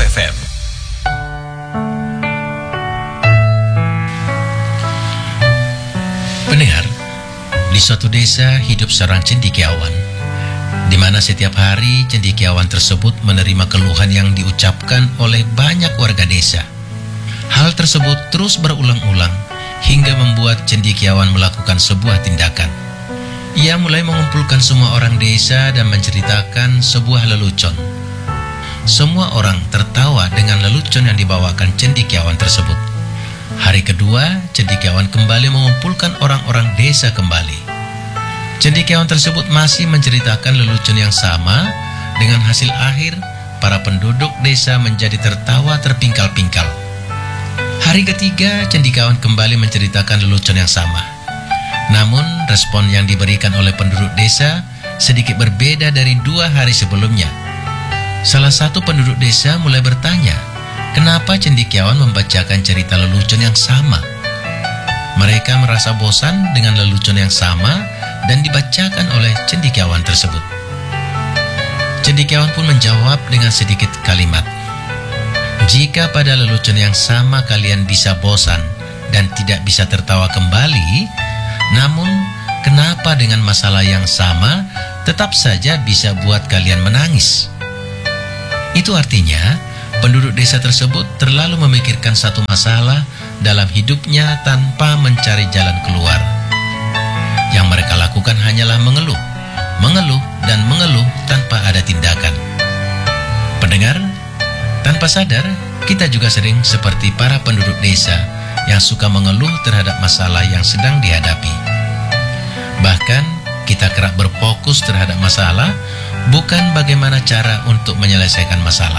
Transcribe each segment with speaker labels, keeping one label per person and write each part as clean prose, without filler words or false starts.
Speaker 1: FM.
Speaker 2: Pendengar, di suatu desa hidup seorang cendekiawan, di mana setiap hari cendekiawan tersebut menerima keluhan yang diucapkan oleh banyak warga desa. Hal tersebut terus berulang-ulang hingga membuat cendekiawan melakukan sebuah tindakan. Ia mulai mengumpulkan semua orang desa dan menceritakan sebuah lelucon. Semua orang tertawa dengan lelucon yang dibawakan cendekiawan tersebut. Hari kedua, cendekiawan kembali mengumpulkan orang-orang desa kembali. Cendekiawan tersebut masih menceritakan lelucon yang sama. Dengan hasil akhir, para penduduk desa menjadi tertawa terpingkal-pingkal. Hari ketiga, cendekiawan kembali menceritakan lelucon yang sama. Namun, respon yang diberikan oleh penduduk desa sedikit berbeda dari 2 hari sebelumnya. Salah satu penduduk desa mulai bertanya, kenapa cendekiawan membacakan cerita lelucon yang sama? Mereka merasa bosan dengan lelucon yang sama dan dibacakan oleh cendekiawan tersebut. Cendekiawan pun menjawab dengan sedikit kalimat, jika pada lelucon yang sama kalian bisa bosan dan tidak bisa tertawa kembali, namun kenapa dengan masalah yang sama tetap saja bisa buat kalian menangis? Itu artinya penduduk desa tersebut terlalu memikirkan satu masalah dalam hidupnya tanpa mencari jalan keluar. Yang mereka lakukan hanyalah mengeluh, dan mengeluh tanpa ada tindakan. Pendengar, tanpa sadar kita juga sering seperti para penduduk desa yang suka mengeluh terhadap masalah yang sedang dihadapi. Bahkan kita kerap berfokus terhadap masalah, bukan bagaimana cara untuk menyelesaikan masalah.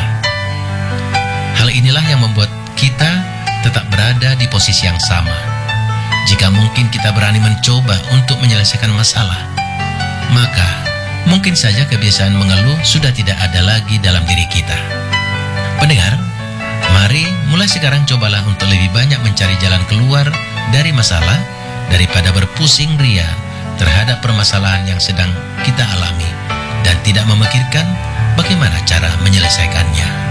Speaker 2: Hal inilah yang membuat kita tetap berada di posisi yang sama. Jika mungkin kita berani mencoba untuk menyelesaikan masalah, maka mungkin saja kebiasaan mengeluh sudah tidak ada lagi dalam diri kita. Pendengar, mari mulai sekarang cobalah untuk lebih banyak mencari jalan keluar dari masalah daripada berpusing ria terhadap permasalahan yang sedang kita alami dan tidak memikirkan bagaimana cara menyelesaikannya.